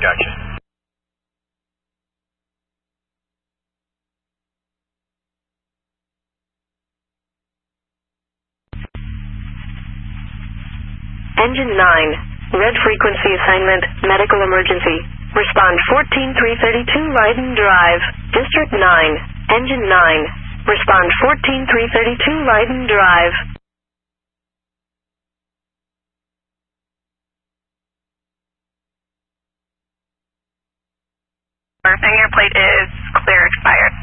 Gotcha. Engine 9, red frequency assignment, medical emergency. Respond 14332 Leiden Drive, District 9, Engine 9. Respond 14332 Leiden Drive. Our finger plate is clear expired.